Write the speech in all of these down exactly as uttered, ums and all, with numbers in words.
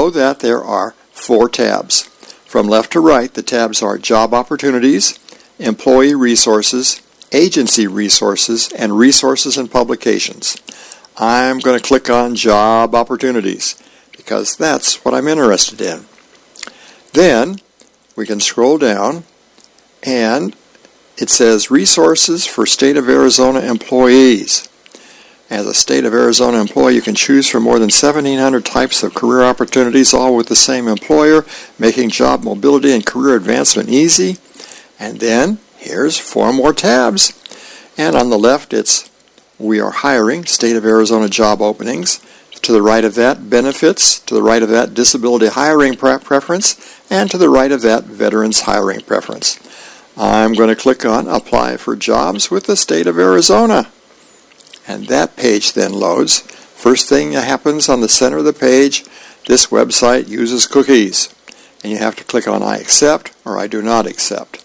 below that there are four tabs. From left to right, the tabs are Job Opportunities, Employee Resources, Agency Resources, and Resources and Publications. I'm going to click on Job Opportunities because that's what I'm interested in. Then we can scroll down and it says Resources for State of Arizona Employees. As a State of Arizona employee, you can choose from more than seventeen hundred types of career opportunities, all with the same employer, making job mobility and career advancement easy. And then here's four more tabs. And on the left, it's We Are Hiring, State of Arizona Job Openings. To the right of that, Benefits. To the right of that, Disability Hiring pre- Preference. And to the right of that, Veterans Hiring Preference. I'm going to click on Apply for Jobs with the State of Arizona. And that page then loads. First thing that happens on the center of the page, this website uses cookies. And you have to click on I accept or I do not accept.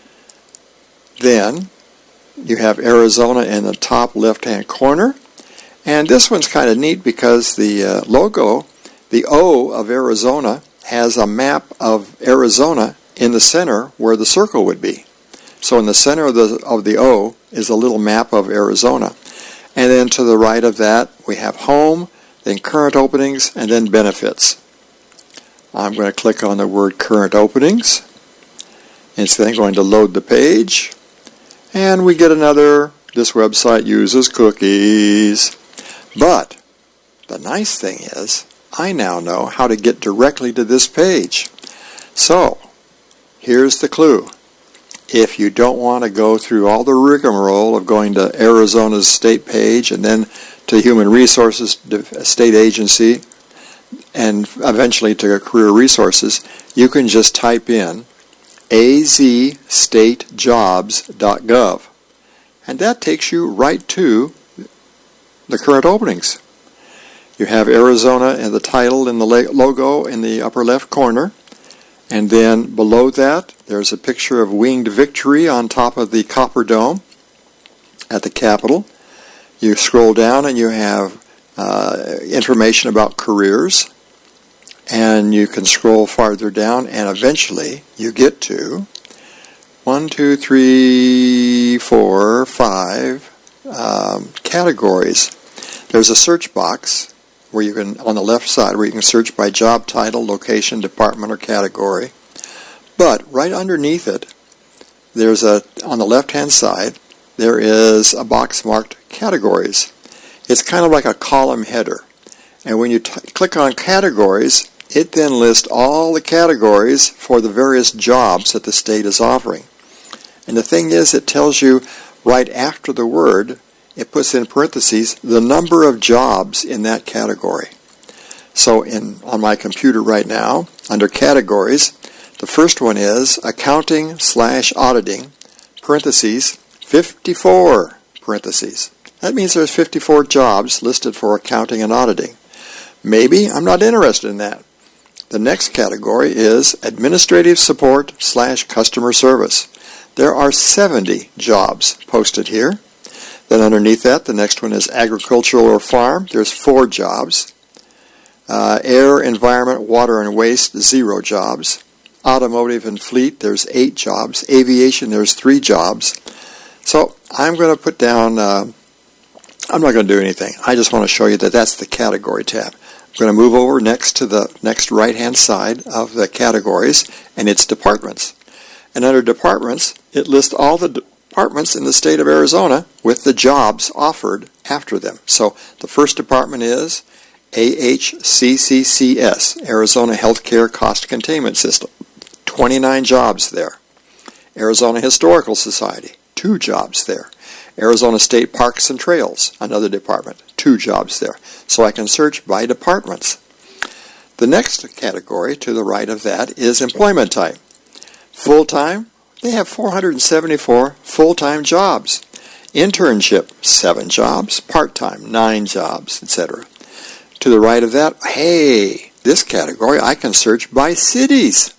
Then you have Arizona in the top left-hand corner. And this one's kind of neat because the uh, logo, the O of Arizona, has a map of Arizona in the center where the circle would be. So in the center of the, of the O is a little map of Arizona. And then to the right of that, we have Home, then Current Openings, and then Benefits. I'm going to click on the word Current Openings. It's then going to load the page. And we get another, this website uses cookies. But the nice thing is, I now know how to get directly to this page. So, here's the clue. If you don't want to go through all the rigmarole of going to Arizona's state page and then to Human Resources State Agency and eventually to Career Resources, you can just type in a z state jobs dot gov. And that takes you right to the current openings. You have Arizona and the title and the logo in the upper left corner. And then below that, there's a picture of Winged Victory on top of the Copper Dome at the Capitol. You scroll down and you have uh, information about careers. And you can scroll farther down and eventually you get to one, two, three, four, five um, categories. There's a search box where you can, on the left side, where you can search by job title, location, department, or category. But right underneath it, there's a, on the left-hand side, there is a box marked categories. It's kind of like a column header. And when you t- click on categories, it then lists all the categories for the various jobs that the state is offering. And the thing is, it tells you right after the word, it puts in parentheses the number of jobs in that category. So in on my computer right now, under categories, the first one is accounting slash auditing, parentheses, fifty-four, parentheses. That means there's fifty-four jobs listed for accounting and auditing. Maybe I'm not interested in that. The next category is administrative support slash customer service. There are seventy jobs posted here. Then underneath that, the next one is agricultural or farm. There's four jobs. Uh, air, environment, water, and waste, zero jobs. Automotive and fleet, there's eight jobs. Aviation, there's three jobs. So I'm going to put down, uh, I'm not going to do anything. I just want to show you that that's the category tab. I'm going to move over next to the next right-hand side of the categories, and it's departments. And under departments, it lists all the departments in the state of Arizona with the jobs offered after them. So the first department is A H C C C S, Arizona Healthcare Cost Containment System. twenty-nine jobs there. Arizona Historical Society, two jobs there. Arizona State Parks and Trails, another department, two jobs there. So I can search by departments. The next category to the right of that is employment type. Full-time, they have four hundred seventy-four full-time jobs. Internship, seven jobs. Part-time, nine jobs, et cetera. To the right of that, hey, this category I can search by cities.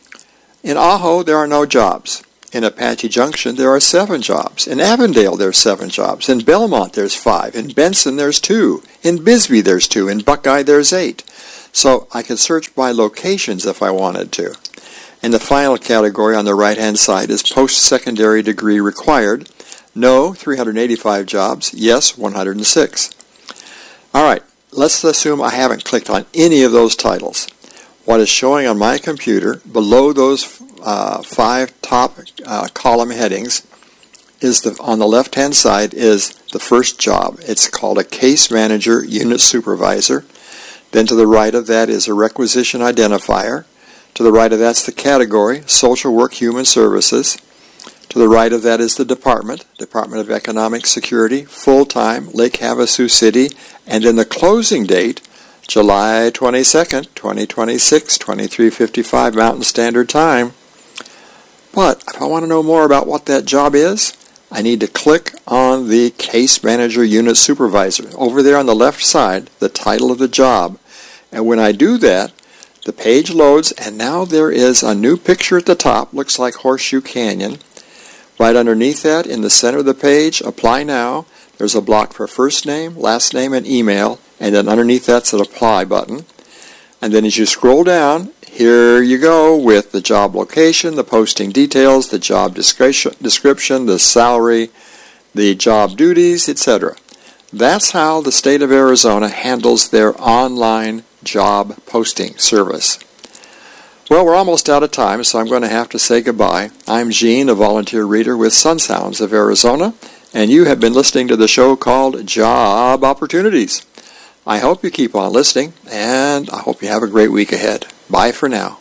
In Ajo, there are no jobs. In Apache Junction, there are seven jobs. In Avondale, there's seven jobs. In Belmont, there's five. In Benson, there's two. In Bisbee, there's two. In Buckeye, there's eight. So I could search by locations if I wanted to. And the final category on the right-hand side is post-secondary degree required. No, three hundred eighty-five jobs. Yes, one hundred six. All right, let's assume I haven't clicked on any of those titles. What is showing on my computer below those uh, five top uh, column headings is the on the left-hand side is the first job. It's called a case manager unit supervisor. Then to the right of that is a requisition identifier. To the right of that's the category, Social Work Human Services. To the right of that is the department, Department of Economic Security, full-time, Lake Havasu City, and then the closing date, July twenty-second, twenty twenty-six, twenty-three fifty-five Mountain Standard Time. But if I want to know more about what that job is, I need to click on the Case Manager Unit Supervisor. Over there on the left side, the title of the job. And when I do that, the page loads, and now there is a new picture at the top, looks like Horseshoe Canyon. Right underneath that, in the center of the page, Apply Now, there's a block for first name, last name, and email, and then underneath that's an Apply button. And then as you scroll down, here you go with the job location, the posting details, the job description, the salary, the job duties, et cetera. That's how the state of Arizona handles their online job posting service. Well, we're almost out of time, so I'm going to have to say goodbye. I'm Gene, a volunteer reader with Sun Sounds of Arizona, and you have been listening to the show called Job Opportunities. I hope you keep on listening, and I hope you have a great week ahead. Bye for now.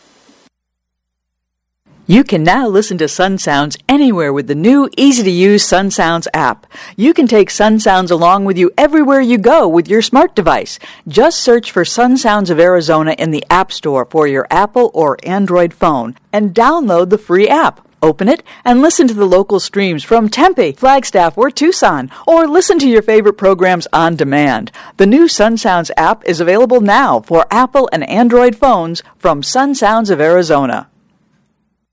You can now listen to Sun Sounds anywhere with the new, easy-to-use Sun Sounds app. You can take Sun Sounds along with you everywhere you go with your smart device. Just search for Sun Sounds of Arizona in the App Store for your Apple or Android phone and download the free app. Open it and listen to the local streams from Tempe, Flagstaff, or Tucson, or listen to your favorite programs on demand. The new Sun Sounds app is available now for Apple and Android phones from Sun Sounds of Arizona.